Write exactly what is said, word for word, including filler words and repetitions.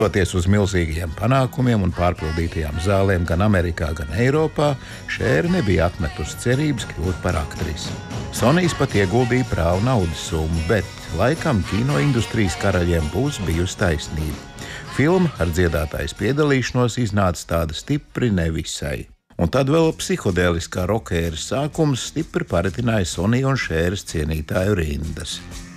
Toties uz milzīgiem panākumiem un pārpildītajām zālēm gan Amerikā, gan Eiropā, Šēra nebija atmetusi cerības kļūt par aktrisi. Sonijs pat ieguldīja prāvu naudas summu, bet laikam kino industrijas karaļiem būs bijusi taisnība. Filma ar dziedātājas piedalīšanos iznāca tāda stipri nevisai. Un tad vēl psihodēliskā rokēra sākums stipri paritināja Sonija un Šēras cienītāju rindas.